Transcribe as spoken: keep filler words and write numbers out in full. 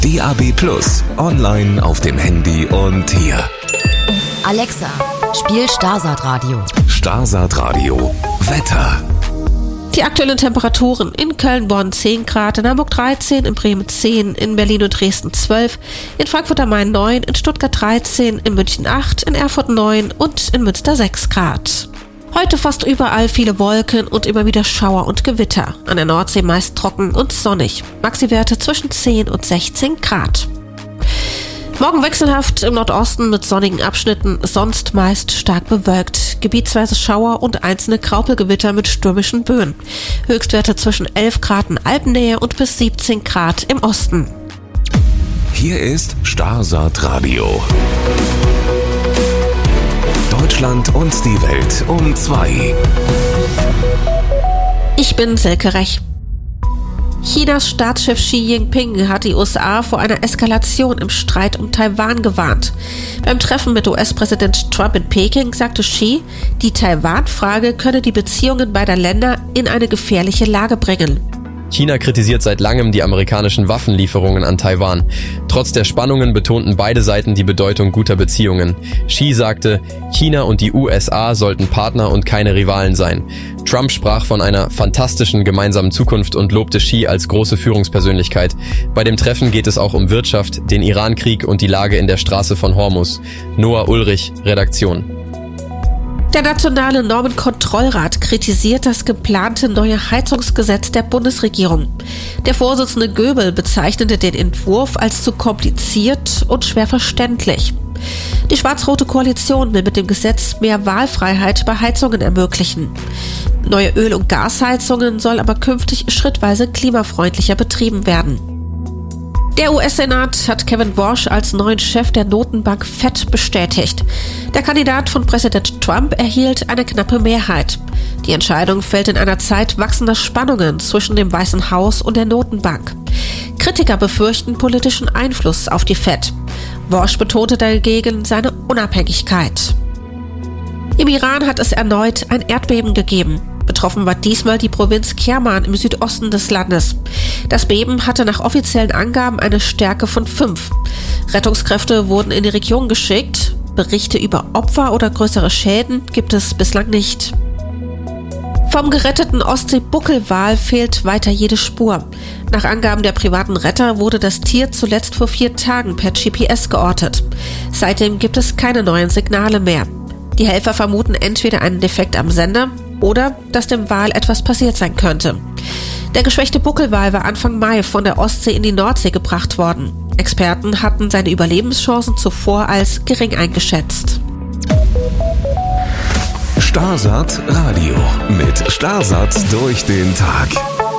D A B Plus, online auf dem Handy und hier. Alexa, spiel Starsat Radio. Starsat Radio, Wetter. Die aktuellen Temperaturen: in Köln, Bonn zehn Grad, in Hamburg dreizehn, in Bremen zehn, in Berlin und Dresden zwölf, in Frankfurt am Main neun, in Stuttgart dreizehn, in München acht, in Erfurt neun und in Münster sechs Grad. Heute fast überall viele Wolken und immer wieder Schauer und Gewitter. An der Nordsee meist trocken und sonnig. Maxi-Werte zwischen zehn und sechzehn Grad. Morgen wechselhaft im Nordosten mit sonnigen Abschnitten, sonst meist stark bewölkt. Gebietsweise Schauer und einzelne Graupelgewitter mit stürmischen Böen. Höchstwerte zwischen elf Grad in Alpennähe und bis siebzehn Grad im Osten. Hier ist Starsat Radio. Deutschland und die Welt um zwei. Ich bin Silke Rech. Chinas Staatschef Xi Jinping hat die U S A vor einer Eskalation im Streit um Taiwan gewarnt. Beim Treffen mit U S-Präsident Trump in Peking sagte Xi, die Taiwan-Frage könne die Beziehungen beider Länder in eine gefährliche Lage bringen. China kritisiert seit langem die amerikanischen Waffenlieferungen an Taiwan. Trotz der Spannungen betonten beide Seiten die Bedeutung guter Beziehungen. Xi sagte, China und die U S A sollten Partner und keine Rivalen sein. Trump sprach von einer fantastischen gemeinsamen Zukunft und lobte Xi als große Führungspersönlichkeit. Bei dem Treffen geht es auch um Wirtschaft, den Irankrieg und die Lage in der Straße von Hormuz. Noah Ulrich, Redaktion. Der Nationale Normenkontrollrat kritisiert das geplante neue Heizungsgesetz der Bundesregierung. Der Vorsitzende Göbel bezeichnete den Entwurf als zu kompliziert und schwer verständlich. Die schwarz-rote Koalition will mit dem Gesetz mehr Wahlfreiheit bei Heizungen ermöglichen. Neue Öl- und Gasheizungen sollen aber künftig schrittweise klimafreundlicher betrieben werden. Der U S-Senat hat Kevin Warsh als neuen Chef der Notenbank Fed bestätigt. Der Kandidat von Präsident Trump erhielt eine knappe Mehrheit. Die Entscheidung fällt in einer Zeit wachsender Spannungen zwischen dem Weißen Haus und der Notenbank. Kritiker befürchten politischen Einfluss auf die Fed. Warsh betonte dagegen seine Unabhängigkeit. Im Iran hat es erneut ein Erdbeben gegeben. Betroffen war diesmal die Provinz Kerman im Südosten des Landes. Das Beben hatte nach offiziellen Angaben eine Stärke von fünf. Rettungskräfte wurden in die Region geschickt. Berichte über Opfer oder größere Schäden gibt es bislang nicht. Vom geretteten Ostsee-Buckelwal fehlt weiter jede Spur. Nach Angaben der privaten Retter wurde das Tier zuletzt vor vier Tagen per G P S geortet. Seitdem gibt es keine neuen Signale mehr. Die Helfer vermuten entweder einen Defekt am Sender oder dass dem Wal etwas passiert sein könnte. Der geschwächte Buckelwal war Anfang Mai von der Ostsee in die Nordsee gebracht worden. Experten hatten seine Überlebenschancen zuvor als gering eingeschätzt. Starsat Radio mit Starsat durch den Tag.